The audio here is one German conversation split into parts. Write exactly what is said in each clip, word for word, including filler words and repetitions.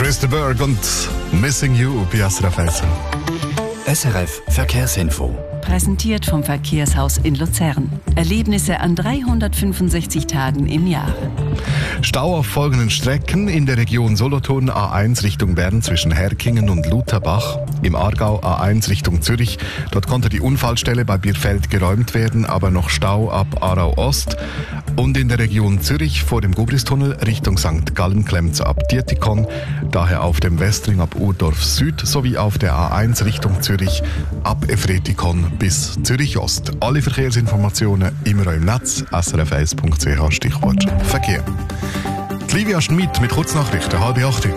Christa Berg und Missing You bei S R F eins. S R F Verkehrsinfo. Präsentiert vom Verkehrshaus in Luzern. Erlebnisse an dreihundertfünfundsechzig Tagen im Jahr. Stau auf folgenden Strecken: in der Region Solothurn A eins Richtung Bern zwischen Herkingen und Lutherbach. Im Aargau A eins Richtung Zürich. Dort konnte die Unfallstelle bei Bierfeld geräumt werden, aber noch Stau ab Aarau Ost. Und in der Region Zürich vor dem Gubristunnel Richtung Sankt Gallen-Klemz ab Dietikon. Daher auf dem Westring ab Urdorf Süd sowie auf der A eins Richtung Zürich ab Efretikon bis Zürich Ost. Alle Verkehrsinformationen immer im Netz, s r f eins punkt c h, Stichwort Verkehr. Die Livia Schmidt mit Kurznachrichten, halb acht.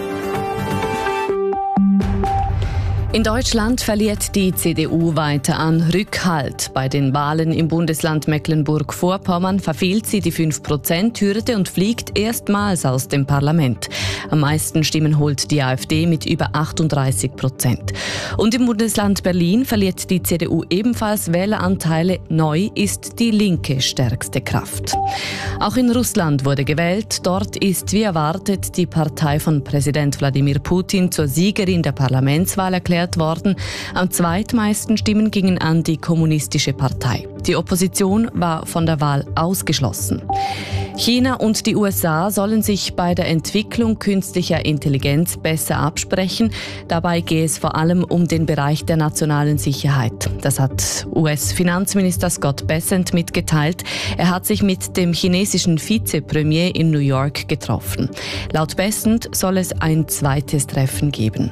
In Deutschland verliert die C D U weiter an Rückhalt. Bei den Wahlen im Bundesland Mecklenburg-Vorpommern verfehlt sie die fünf Prozent Hürde und fliegt erstmals aus dem Parlament. Am meisten Stimmen holt die AfD mit über achtunddreißig Prozent. Und im Bundesland Berlin verliert die C D U ebenfalls Wähleranteile. Neu ist die Linke stärkste Kraft. Auch in Russland wurde gewählt. Dort ist wie erwartet die Partei von Präsident Wladimir Putin zur Siegerin der Parlamentswahl erklärt worden. Am zweitmeisten Stimmen gingen an die Kommunistische Partei. Die Opposition war von der Wahl ausgeschlossen. China und die U S A sollen sich bei der Entwicklung künstlicher Intelligenz besser absprechen. Dabei gehe es vor allem um den Bereich der nationalen Sicherheit. Das hat U S-Finanzminister Scott Bessent mitgeteilt. Er hat sich mit dem chinesischen Vizepremier in New York getroffen. Laut Bessent soll es ein zweites Treffen geben.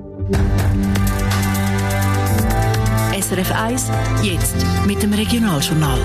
S R F eins, jetzt mit dem Regionaljournal.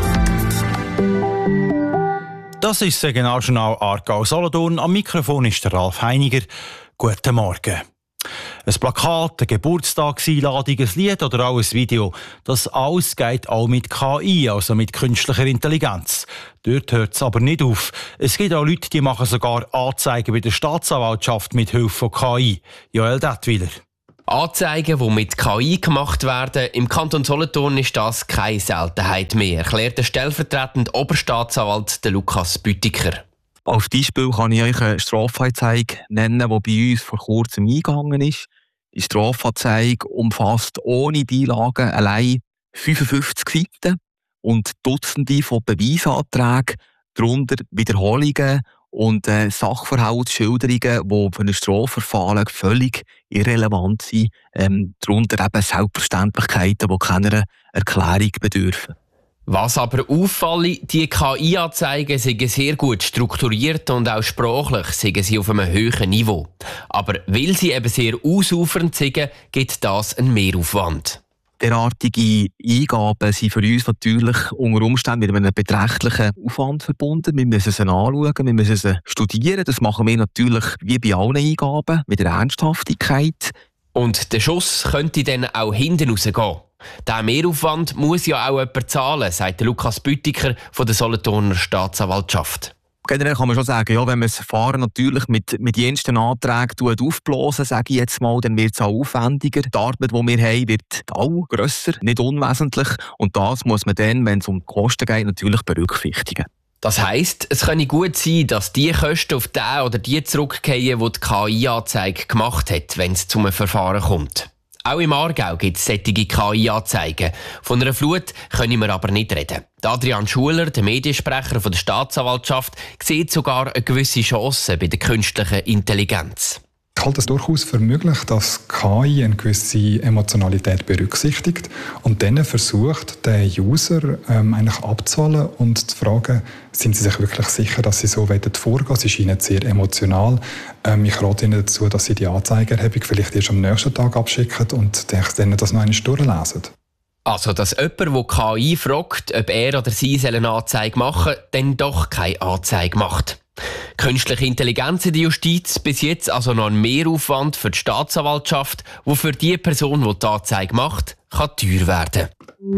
Das ist das Regionaljournal Aargau-Solothurn. Am Mikrofon ist der Ralf Heiniger. Guten Morgen. Ein Plakat, eine Geburtstagseinladung, ein Lied oder auch ein Video. Das alles geht auch mit K I, also mit künstlicher Intelligenz. Dort hört es aber nicht auf. Es gibt auch Leute, die machen sogar Anzeigen bei der Staatsanwaltschaft mit Hilfe von K I. Joel Detwiler. Anzeigen, die mit K I gemacht werden, im Kanton Solothurn ist das keine Seltenheit mehr, erklärt der stellvertretende Oberstaatsanwalt Lukas Büttiker. Als Beispiel kann ich euch eine Strafanzeige nennen, die bei uns vor kurzem eingegangen ist. Die Strafanzeige umfasst ohne Beilagen allein fünfundfünfzig Seiten und Dutzende von Beweisanträgen, darunter Wiederholungen und äh, Sachverhaltsschilderungen, die für ein Strafverfahren völlig irrelevant sind, ähm, darunter eben Selbstverständlichkeiten, die keiner Erklärung bedürfen. Was aber auffällt, die K I-Anzeigen sind sehr gut strukturiert und auch sprachlich sind sie auf einem hohen Niveau. Aber weil sie eben sehr ausufernd sind, gibt das einen Mehraufwand. Derartige Eingaben sind für uns natürlich unter Umständen mit einem beträchtlichen Aufwand verbunden. Wir müssen sie anschauen, wir müssen sie studieren. Das machen wir natürlich wie bei allen Eingaben mit der Ernsthaftigkeit. Und der Schuss könnte dann auch hinten rausgehen. Diesen Mehraufwand muss ja auch jemand zahlen, sagt Lukas Büttiker von der Solothurner Staatsanwaltschaft. Generell kann man schon sagen, ja, wenn man das Verfahren natürlich mit, mit jensten Anträgen aufblasen, sage ich jetzt mal, dann wird es auch aufwendiger. Die Arbeit, die wir haben, wird auch grösser, nicht unwesentlich. Und das muss man dann, wenn es um die Kosten geht, natürlich berücksichtigen. Das heisst, es könnte gut sein, dass die Kosten auf den oder die zurückgehen, die die K I-Anzeige gemacht hat, wenn es zu einem Verfahren kommt. Auch im Aargau gibt es solche K I-Anzeigen. Von einer Flut können wir aber nicht reden. Adrian Schuler, der Mediensprecher von der Staatsanwaltschaft, sieht sogar eine gewisse Chance bei der künstlichen Intelligenz. Ich halte es durchaus für möglich, dass K I eine gewisse Emotionalität berücksichtigt und dann versucht, den User ähm, eigentlich abzuholen und zu fragen, sind sie sich wirklich sicher, dass sie so vorgehen wollen? Sie scheinen sehr emotional. Ähm, ich rate ihnen dazu, dass sie die Anzeigerhebung vielleicht erst am nächsten Tag abschicken und dann das noch einmal durchlesen. Also, dass jemand, der K I fragt, ob er oder sie eine Anzeige machen soll, dann doch keine Anzeige macht. Künstliche Intelligenz in der Justiz, bis jetzt also noch ein Mehraufwand für die Staatsanwaltschaft, wo für die Person, die die Anzeige macht, kann teuer werden.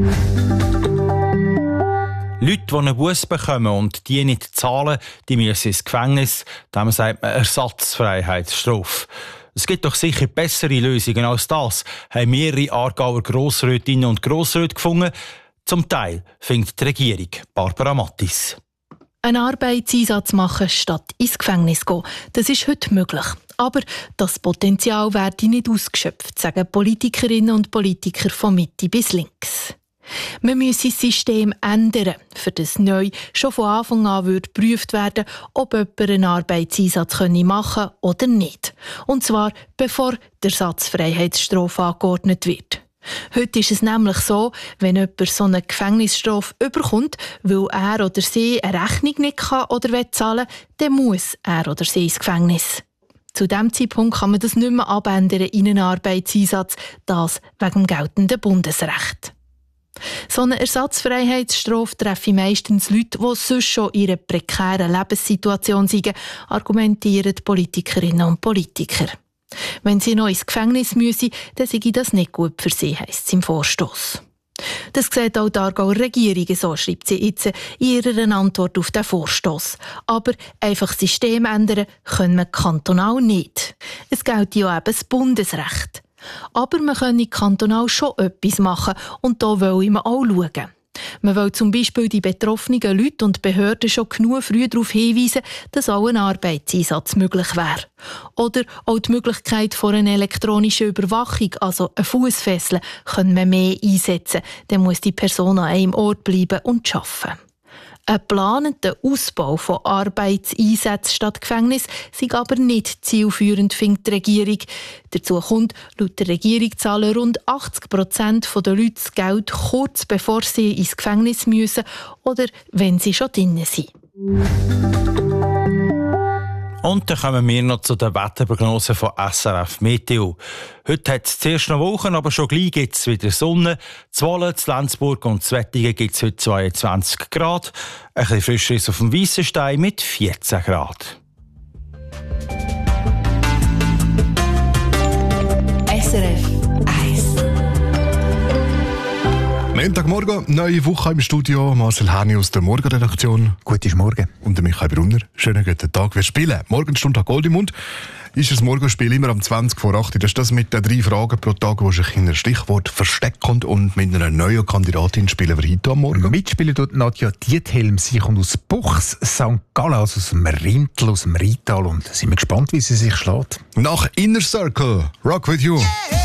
Leute, die einen Buss bekommen und die nicht zahlen, die müssen ins Gefängnis. Dem sagt man Ersatzfreiheitsstrafe. Es gibt doch sicher bessere Lösungen als das, haben mehrere Aargauer Grossrätinnen und Grossräte gefunden. Zum Teil findet die Regierung Barbara Mattis. Einen Arbeitseinsatz machen, statt ins Gefängnis zu gehen, das ist heute möglich. Aber das Potenzial werde nicht ausgeschöpft, sagen Politikerinnen und Politiker von Mitte bis links. Man müsse das System ändern, für das neu schon von Anfang an würde geprüft werden, ob jemand einen Arbeitseinsatz machen könne oder nicht. Und zwar bevor die Ersatzfreiheitsstrafe angeordnet wird. Heute ist es nämlich so, wenn jemand so eine Gefängnisstrafe überkommt, weil er oder sie eine Rechnung nicht kann oder will zahlen, dann muss er oder sie ins Gefängnis. Zu diesem Zeitpunkt kann man das nicht mehr abändern in einen Arbeitseinsatz, das wegen dem geltenden Bundesrecht. So eine Ersatzfreiheitsstrafe treffe meistens Leute, die sonst schon in einer prekären Lebenssituation sind, argumentieren die Politikerinnen und Politiker. Wenn sie noch ins Gefängnis müssen, dann sei das nicht gut für sie, heisst es im Vorstoss. Das sieht auch die Aargauer Regierung, so schreibt sie jetzt in ihrer Antwort auf den Vorstoss. Aber einfach das System ändern können wir kantonal nicht. Es gilt ja eben das Bundesrecht. Aber man könne kantonal schon etwas machen und da will man auch schauen. Man will zum Beispiel die betroffenen Leute und Behörden schon genug früh darauf hinweisen, dass auch ein Arbeitseinsatz möglich wäre. Oder auch die Möglichkeit von einer elektronischen Überwachung, also ein Fussfessel, können wir mehr einsetzen. Dann muss die Person an einem Ort bleiben und arbeiten. Ein geplanter Ausbau von Arbeitseinsätzen statt Gefängnis sei aber nicht zielführend, findet die Regierung. Dazu kommt, laut der Regierung zahlen rund achtzig Prozent der Leute das Geld kurz bevor sie ins Gefängnis müssen oder wenn sie schon drinnen sind. Und dann kommen wir noch zu der Wetterprognose von S R F Meteo. Heute hat es zuerst noch Wochen, aber schon gleich gibt es wieder Sonne. Zwolle, Lenzburg und Zwettingen gibt es heute zweiundzwanzig Grad. Ein bisschen frischer ist auf dem Weissenstein mit vierzehn Grad. S R F eins. Montagmorgen, neue Woche im Studio. Marcel Herni aus der Morgenredaktion. Guten Morgen. Und der Michael Brunner. Schönen guten Tag. Wir spielen Morgenstund Gold im Mund. Ist das Morgenspiel immer am zwanzig vor acht. Das ist das mit den drei Fragen pro Tag, die sich in einem Stichwort verstecken. Und mit einer neuen Kandidatin spielen wir heute am Morgen. Mitspielen tut Nadja Diethelm. Sie kommt aus Buchs, Sankt Gallen, also aus dem Rintel, aus dem Rheintal. Und sind wir gespannt, wie sie sich schlägt. Nach Inner Circle, Rock With You. Yeah.